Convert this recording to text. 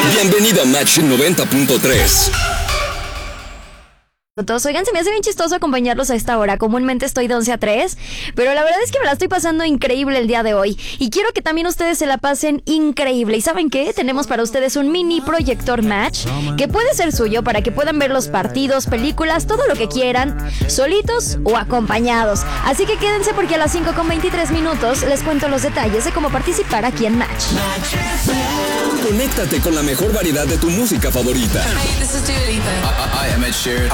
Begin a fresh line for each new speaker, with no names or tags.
Bienvenido a Match 90.3.
Oigan, se me hace bien chistoso acompañarlos a esta hora. Comúnmente estoy de 11 a 3, pero la verdad es que me la estoy pasando increíble el día de hoy. Y quiero que también ustedes se la pasen increíble. ¿Y saben qué? Tenemos para ustedes un mini proyector Match que puede ser suyo para que puedan ver los partidos, películas, todo lo que quieran, solitos o acompañados. Así que quédense porque a las 5:23 les cuento los detalles de cómo participar aquí en Match.
Conéctate con la mejor variedad de tu música favorita.
Hey, this is Dua Lipa.
I am Ed Sheeran.